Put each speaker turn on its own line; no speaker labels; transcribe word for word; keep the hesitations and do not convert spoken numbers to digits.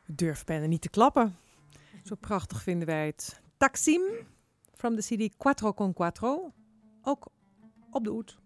Durf bijna niet te klappen. Zo prachtig vinden wij het. Taksim, from the C D Quattro con Quattro. Ook op de oud.